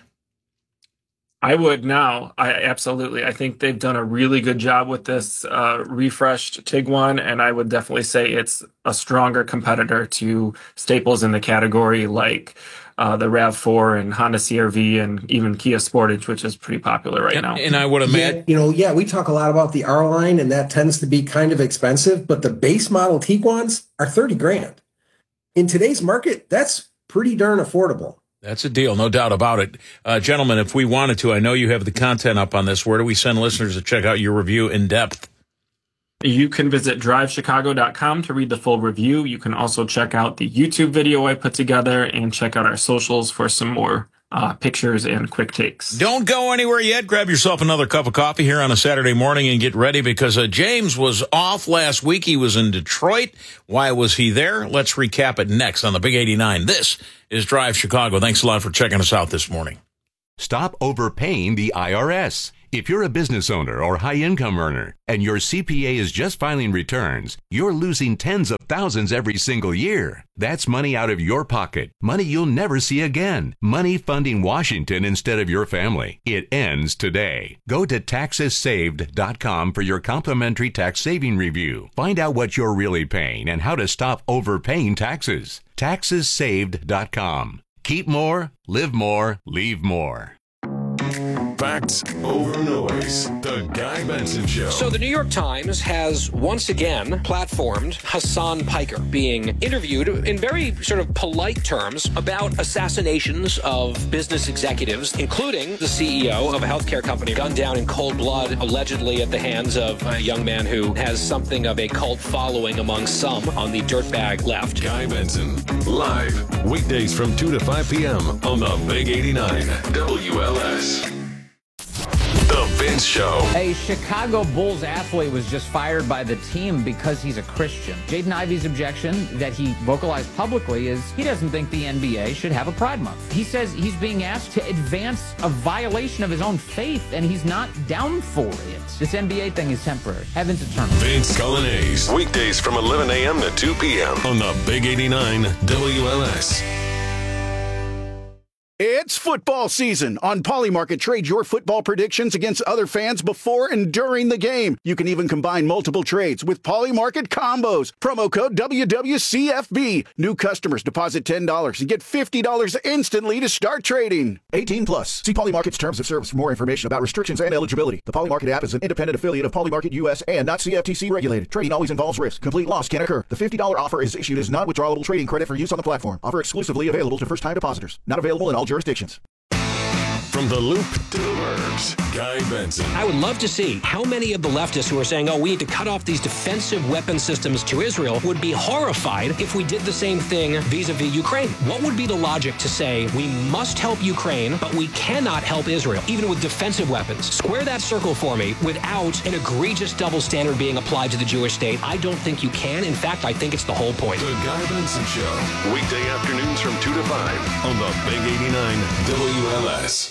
I would now. I absolutely. I think they've done a really good job with this uh, refreshed Tiguan, and I would definitely say it's a stronger competitor to staples in the category like uh, the RAV four and Honda C R V and even Kia Sportage, which is pretty popular right and, now. And I would imagine, yeah, you know, yeah, we talk a lot about the R-Line, and that tends to be kind of expensive, but the base model Tiguans are thirty grand. In today's market, that's pretty darn affordable. That's a deal, no doubt about it. Uh, gentlemen, if we wanted to, I know you have the content up on this. Where do we send listeners to check out your review in depth? You can visit drive chicago dot com to read the full review. You can also check out the YouTube video I put together and check out our socials for some more uh, pictures and quick takes. Don't go anywhere yet. Grab yourself another cup of coffee here on a Saturday morning and get ready because uh, James was off last week. He was in Detroit. Why was he there? Let's recap it next on the Big eighty-nine. This is Drive Chicago. Thanks a lot for checking us out this morning. Stop overpaying the I R S. If you're a business owner or high-income earner and your C P A is just filing returns, you're losing tens of thousands every single year. That's money out of your pocket, money you'll never see again, money funding Washington instead of your family. It ends today. Go to taxes saved dot com for your complimentary tax saving review. Find out what you're really paying and how to stop overpaying taxes. taxes saved dot com. Keep more, live more, leave more. Facts over noise. The Guy Benson Show. So the New York Times has once again platformed Hassan Piker being interviewed in very sort of polite terms about assassinations of business executives, including the C E O of a healthcare company gunned down in cold blood, allegedly at the hands of a young man who has something of a cult following among some on the dirtbag left. Guy Benson, live, weekdays from two to five p.m. on the Big eighty-nine W L S. The Vince Show. A Chicago Bulls athlete was just fired by the team because he's a Christian. Jaden Ivey's objection that he vocalized publicly is he doesn't think the N B A should have a Pride Month. He says he's being asked to advance a violation of his own faith, and he's not down for it. This N B A thing is temporary. Heaven's eternal. Vince Cullinase. Weekdays from eleven a.m. to two p.m. on the Big eighty-nine W L S. It's football season. On Polymarket, trade your football predictions against other fans before and during the game. You can even combine multiple trades with Polymarket combos. Promo code W W C F B. New customers deposit ten dollars and get fifty dollars instantly to start trading. eighteen plus. See Polymarket's terms of service for more information about restrictions and eligibility. The Polymarket app is an independent affiliate of Polymarket U S and not C F T C regulated. Trading always involves risk. Complete loss can occur. The fifty dollars offer is issued as non-withdrawable trading credit for use on the platform. Offer exclusively available to first-time depositors. Not available in all jurisdictions. From the Loop to the Burbs, Guy Benson. I would love to see how many of the leftists who are saying, oh, we need to cut off these defensive weapon systems to Israel would be horrified if we did the same thing vis-a-vis Ukraine. What would be the logic to say we must help Ukraine, but we cannot help Israel, even with defensive weapons? Square that circle for me without an egregious double standard being applied to the Jewish state. I don't think you can. In fact, I think it's the whole point. The Guy Benson Show. Weekday afternoons from two to five on the Big eighty-nine W L S.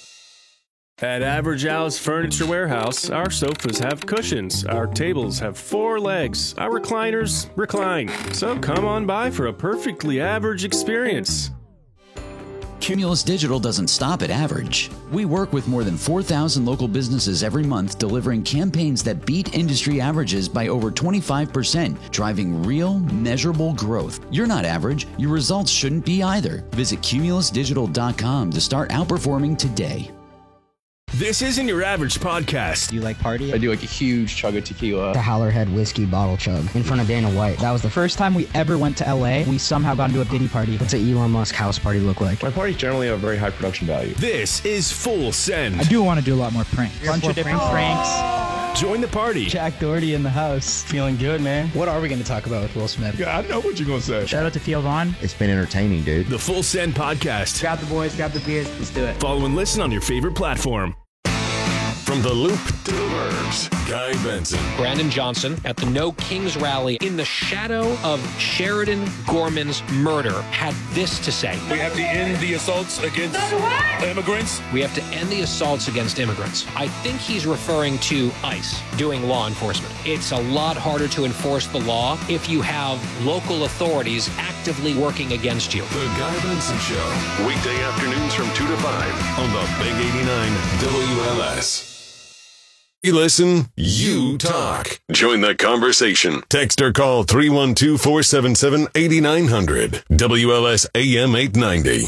At Average Al's Furniture Warehouse, our sofas have cushions, our tables have four legs, our recliners recline. So come on by for a perfectly average experience. Cumulus Digital doesn't stop at average. We work with more than four thousand local businesses every month, delivering campaigns that beat industry averages by over twenty-five percent, driving real, measurable growth. You're not average. Your results shouldn't be either. Visit cumulus digital dot com to start outperforming today. This isn't your average podcast. Do you like party? I do like a huge chug of tequila. The Howlerhead whiskey bottle chug in front of Dana White. That was the first time we ever went to L A. We somehow got into a Diddy party. What's an Elon Musk house party look like? My parties generally have very high production value. This is Full Send. I do want to do a lot more pranks. A bunch of different pranks. Join the party. Jack Doherty in the house. Feeling good, man. What are we going to talk about with Will Smith? Yeah, I know what you're going to say. Shout out to Theo Vaughn. It's been entertaining, dude. The Full Send podcast. Grab the boys, grab the beers. Let's do it. Follow and listen on your favorite platform. From the Loop to the Burbs, Guy Benson. Brandon Johnson at the No Kings rally in the shadow of Sheridan Gorman's murder had this to say. We have to end the assaults against immigrants. We have to end the assaults against immigrants. I think he's referring to ICE doing law enforcement. It's a lot harder to enforce the law if you have local authorities actively working against you. The Guy Benson Show. Weekday afternoons from two to five on the Big eighty-nine W L S. You listen, you talk. Join the conversation. Text or call three one two, four seven seven, eight nine zero zero. W L S A M eight ninety.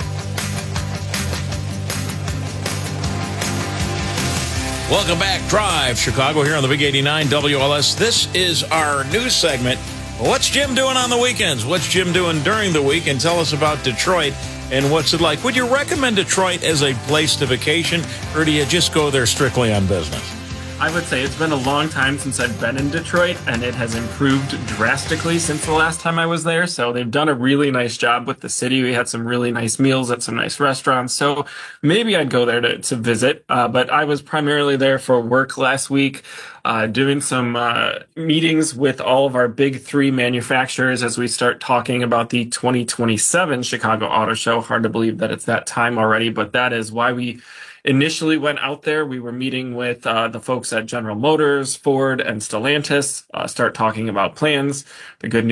Welcome back. Drive Chicago here on the Big eighty-nine W L S. This is our news segment. What's Jim doing on the weekends? What's Jim doing during the week? And tell us about Detroit. and what's it like? Would you recommend Detroit as a place to vacation, or do you just go there strictly on business? I would say it's been a long time since I've been in Detroit, and it has improved drastically since the last time I was there. So they've done a really nice job with the city. We had some really nice meals at some nice restaurants. So maybe I'd go there to, to visit. Uh, but I was primarily there for work last week, uh, doing some uh, meetings with all of our big three manufacturers as we start talking about the twenty twenty-seven Chicago Auto Show. Hard to believe that it's that time already, but that is why we initially went out there. We were meeting with uh, the folks at General Motors, Ford, and Stellantis, uh, start talking about plans. The good news